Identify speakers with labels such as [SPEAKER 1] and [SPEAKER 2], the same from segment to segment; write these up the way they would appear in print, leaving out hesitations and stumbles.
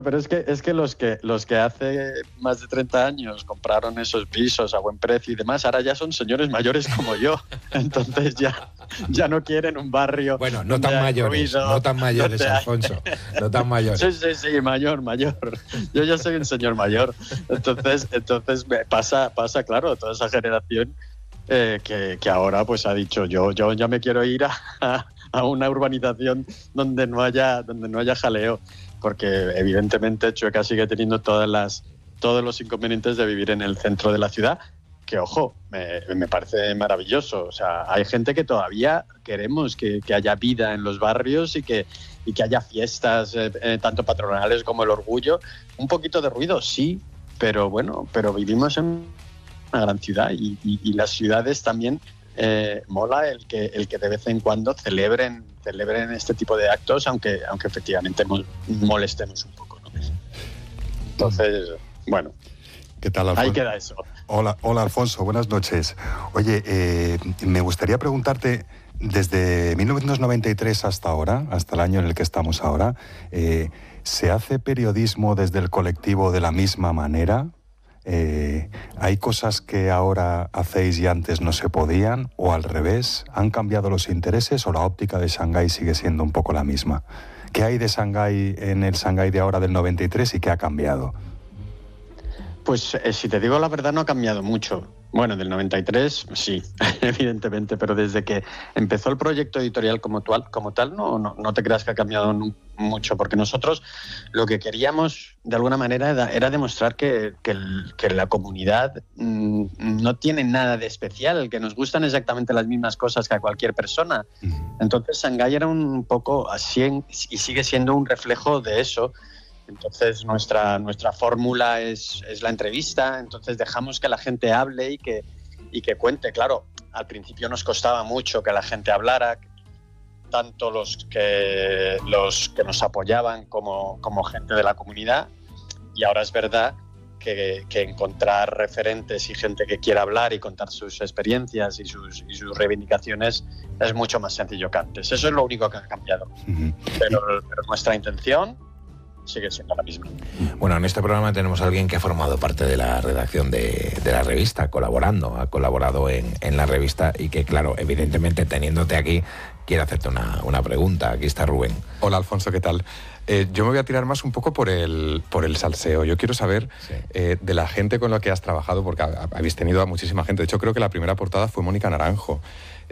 [SPEAKER 1] pero es que los que hace más de 30 años compraron esos pisos a buen precio y demás, ahora ya son señores mayores como yo. Entonces ya no quieren un barrio.
[SPEAKER 2] Bueno, no tan mayores,
[SPEAKER 1] ruido,
[SPEAKER 2] no tan mayores, Alfonso. No tan mayores.
[SPEAKER 1] Sí, mayor. Yo ya soy un señor mayor. Entonces me pasa, claro, toda esa generación que ahora pues ha dicho yo ya me quiero ir a una urbanización donde no haya jaleo, porque evidentemente Chueca sigue teniendo todos los inconvenientes de vivir en el centro de la ciudad, que ojo, me parece maravilloso. O sea, hay gente que todavía queremos que haya vida en los barrios y que haya fiestas, tanto patronales como el orgullo. Un poquito de ruido, sí, pero vivimos en una gran ciudad y las ciudades también mola el que de vez en cuando celebren este tipo de actos, aunque efectivamente molestemos un poco, ¿no? Entonces, bueno,
[SPEAKER 3] ¿qué tal, Alfonso?
[SPEAKER 1] Ahí queda eso.
[SPEAKER 3] Hola, Alfonso, buenas noches. Oye, me gustaría preguntarte, desde 1993 hasta ahora, hasta el año en el que estamos ahora, ¿se hace periodismo desde el colectivo de la misma manera? ¿Hay cosas que ahora hacéis y antes no se podían? ¿O al revés? ¿Han cambiado los intereses o la óptica de Shanghái sigue siendo un poco la misma? ¿Qué hay de Shanghái en el Shanghái de ahora del 93 y qué ha cambiado?
[SPEAKER 1] Pues si te digo la verdad, no ha cambiado mucho. Bueno, del 93 sí, evidentemente, pero desde que empezó el proyecto editorial como tal, no te creas que ha cambiado mucho, porque nosotros lo que queríamos de alguna manera era demostrar que la comunidad no tiene nada de especial, que nos gustan exactamente las mismas cosas que a cualquier persona. Entonces Shanghái era un poco así y sigue siendo un reflejo de eso. Entonces nuestra fórmula es la entrevista, entonces dejamos que la gente hable y que cuente. Claro, al principio nos costaba mucho que la gente hablara, tanto los que nos apoyaban como gente de la comunidad, y ahora es verdad que encontrar referentes y gente que quiera hablar y contar sus experiencias y sus reivindicaciones es mucho más sencillo que antes. Eso es lo único que ha cambiado. Pero nuestra intención sigue siendo la misma.
[SPEAKER 2] Bueno, en este programa tenemos a alguien que ha formado parte de la redacción de la revista, ha colaborado en la revista y que, claro, evidentemente teniéndote aquí, quiere hacerte una pregunta. Aquí está Rubén.
[SPEAKER 4] Hola, Alfonso, ¿qué tal? Yo me voy a tirar más un poco por el salseo. Yo quiero saber de la gente con la que has trabajado, porque habéis tenido a muchísima gente. De hecho, creo que la primera portada fue Mónica Naranjo.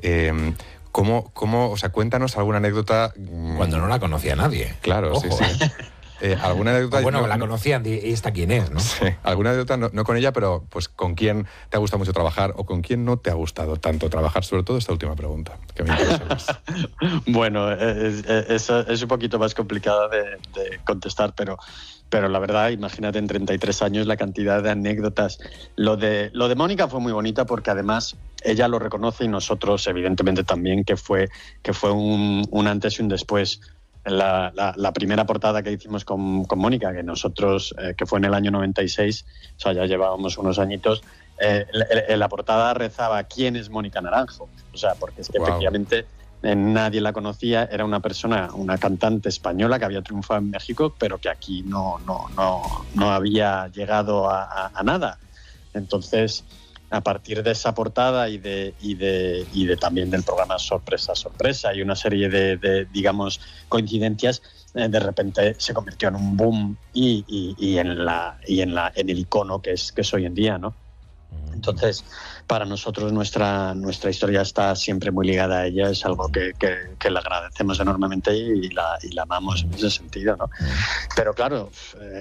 [SPEAKER 4] ¿Cómo, o sea, cuéntanos alguna anécdota?
[SPEAKER 2] Cuando no la conocía nadie.
[SPEAKER 4] Claro, ojo. Sí. ¿Alguna anécdota?
[SPEAKER 2] Bueno, la conocían y esta quién es, ¿no?
[SPEAKER 4] Sí, alguna anécdota no con ella, pero pues con quién te ha gustado mucho trabajar o con quién no te ha gustado tanto trabajar, sobre todo esta última pregunta, que me interesa más.
[SPEAKER 1] Bueno, es un poquito más complicado de contestar, pero la verdad, imagínate, en 33 años la cantidad de anécdotas. Lo de Mónica fue muy bonita porque además ella lo reconoce y nosotros evidentemente también, que fue un antes y un después. La primera portada que hicimos con Mónica, que nosotros, que fue en el año 96, o sea, ya llevábamos unos añitos, la portada rezaba ¿quién es Mónica Naranjo? O sea, porque es que efectivamente nadie la conocía, era una cantante española que había triunfado en México, pero que aquí no había llegado a nada. Entonces, a partir de esa portada y de también del programa Sorpresa y una serie de digamos, coincidencias, de repente se convirtió en un boom y en el icono que es hoy en día, ¿no? Entonces, para nosotros nuestra historia está siempre muy ligada a ella, es algo que le agradecemos enormemente y la amamos en ese sentido, ¿no? Pero claro,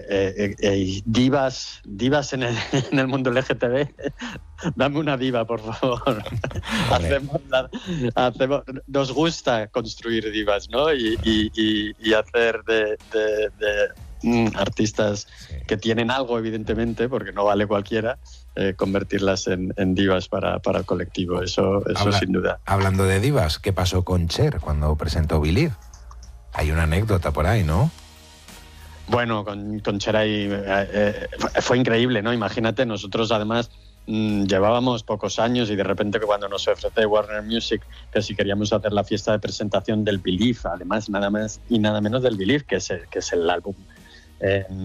[SPEAKER 1] divas en el mundo LGTB, dame una diva, por favor. Nos gusta construir divas, ¿no? Y hacer de artistas que tienen algo, evidentemente, porque no vale cualquiera, convertirlas en divas para el colectivo, eso sin duda.
[SPEAKER 2] Hablando de divas, ¿qué pasó con Cher cuando presentó Believe? Hay una anécdota por ahí, ¿no?
[SPEAKER 1] Bueno, con Cher ahí fue increíble, ¿no? Imagínate, nosotros además llevábamos pocos años y de repente cuando nos ofrece Warner Music que si queríamos hacer la fiesta de presentación del Believe, además nada más y nada menos del Believe, que es el álbum